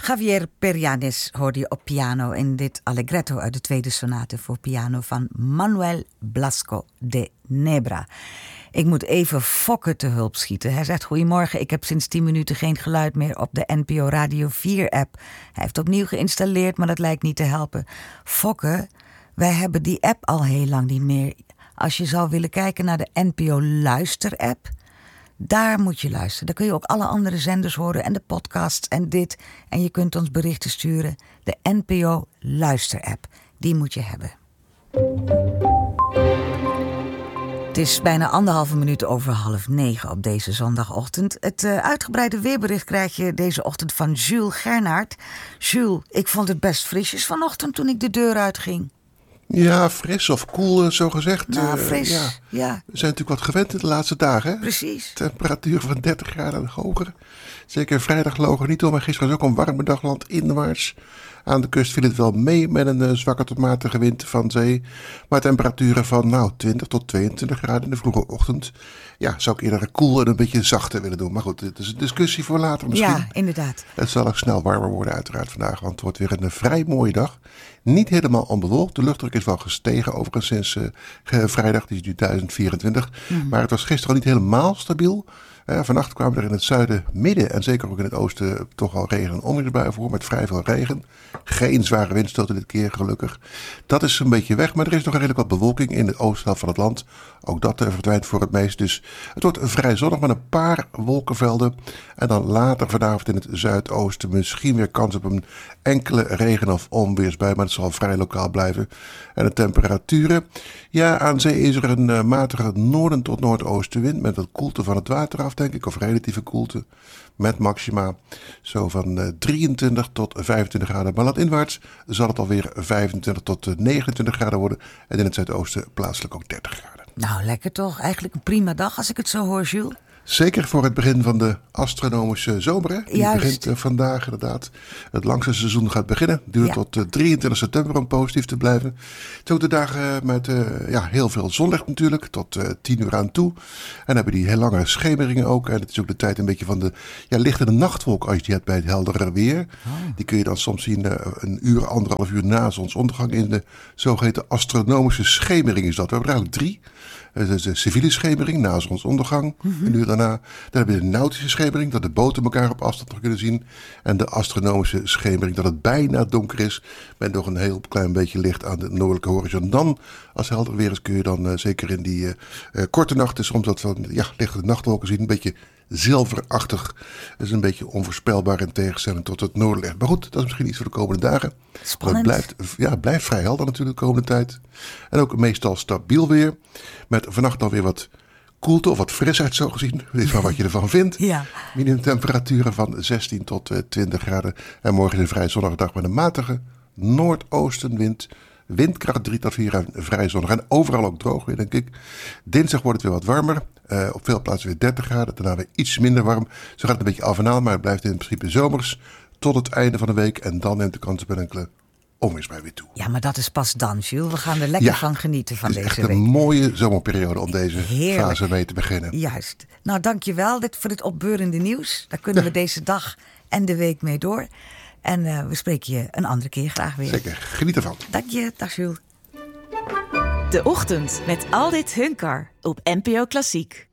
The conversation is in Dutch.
Javier Perianes hoorde je op piano in dit allegretto uit de tweede sonate voor piano van Manuel Blasco de Nebra. Ik moet even Fokke te hulp schieten. Hij zegt: goedemorgen, ik heb sinds 10 minuten geen geluid meer op de NPO Radio 4-app. Hij heeft opnieuw geïnstalleerd, maar dat lijkt niet te helpen. Fokke, wij hebben die app al heel lang niet meer. Als je zou willen kijken naar de NPO Luister-app, daar moet je luisteren. Daar kun je ook alle andere zenders horen en de podcasts en dit. En je kunt ons berichten sturen. De NPO Luister-app, die moet je hebben. Het is bijna 1,5 minuut over 8:30 op deze zondagochtend. Het uitgebreide weerbericht krijg je deze ochtend van Jules Gernaert. Jules, ik vond het best frisjes vanochtend toen ik de deur uitging. Ja, fris of koel, zo gezegd. Nou, fris, ja. We zijn natuurlijk wat gewend in de laatste dagen. Hè? Precies. Temperatuur van 30 graden en hoger. Zeker vrijdag loog er niet om, maar gisteren was ook een warme dag landinwaarts. Aan de kust viel het wel mee met een zwakke tot matige wind van zee. Maar temperaturen van 20 tot 22 graden in de vroege ochtend. Ja, zou ik eerder koel en een beetje zachter willen doen. Maar goed, dit is een discussie voor later misschien. Ja, inderdaad. Het zal ook snel warmer worden uiteraard vandaag, want het wordt weer een vrij mooie dag. Niet helemaal onbewolkt. De luchtdruk is wel gestegen overigens sinds vrijdag, die is nu 1024. Maar het was gisteren al niet helemaal stabiel. Vannacht kwamen er in het zuiden, midden en zeker ook in het oosten toch al regen- en onweersbuien voor met vrij veel regen. Geen zware windstoten dit keer gelukkig. Dat is een beetje weg, maar er is nog redelijk wat bewolking in de oosthelft van het land. Ook dat verdwijnt voor het meest. Dus het wordt vrij zonnig met een paar wolkenvelden. En dan later vanavond in het zuidoosten misschien weer kans op een enkele regen- of onweersbui. Maar het zal vrij lokaal blijven. En de temperaturen. Ja, aan zee is er een matige noorden tot noordoostenwind met wat koelte van het water af, denk ik. Of relatieve koelte. Met maxima zo van 23 tot 25 graden. Maar landinwaarts zal het alweer 25 tot 29 graden worden. En in het zuidoosten plaatselijk ook 30 graden. Nou, lekker toch. Eigenlijk een prima dag als ik het zo hoor, Jules. Zeker voor het begin van de astronomische zomer. Hè? Die Juist. begint vandaag inderdaad. Het langste seizoen gaat beginnen. Duurt tot 23 september om positief te blijven. Het zijn ook de dagen met heel veel zonlicht natuurlijk. Tot 10 uur aan toe. En hebben die heel lange schemeringen ook. En het is ook de tijd een beetje van de lichtende nachtwolk als je die hebt bij het heldere weer. Oh. Die kun je dan soms zien een uur, 1,5 uur na zonsondergang in de zogeheten astronomische schemering is dat. We hebben er eigenlijk 3. Dat is de civiele schemering na zonsondergang. Een uur daarna. Dan heb je de nautische schemering, dat de boten elkaar op afstand nog kunnen zien. En de astronomische schemering, dat het bijna donker is. Met nog een heel klein beetje licht aan de noordelijke horizon. Dan, als helder weer is, kun je dan zeker in die korte nachten soms wat van lichte nachtwolken zien. Een beetje zilverachtig. Dat is een beetje onvoorspelbaar in tegenstelling tot het noorderlicht. Maar goed, dat is misschien iets voor de komende dagen. Spannend. Het blijft vrij helder natuurlijk de komende tijd. En ook meestal stabiel weer. Met vannacht alweer wat koelte of wat frisheid zo gezien. Dit is maar wat je ervan vindt. Ja. Minimumtemperaturen van 16 tot 20 graden. En morgen is een vrij zonnige dag met een matige noordoostenwind. Windkracht 3 tot 4 en vrij zonnig. En overal ook droog weer, denk ik. Dinsdag wordt het weer wat warmer. Op veel plaatsen weer 30 graden. Daarna weer iets minder warm. Zo gaat het een beetje af en aan. Maar het blijft in principe zomers tot het einde van de week. En dan neemt de kans op een enkele onweersbui weer toe. Ja, maar dat is pas dan, Jules. We gaan er lekker van genieten van deze week. Het is echt een mooie zomerperiode om deze fase mee te beginnen. Juist. Nou, dankjewel voor dit opbeurende nieuws. Daar kunnen we deze dag en de week mee door. En we spreken je een andere keer graag weer. Zeker, geniet ervan. Dank je, dag Jules. De Ochtend met Aldit Hunkar op NPO Klassiek.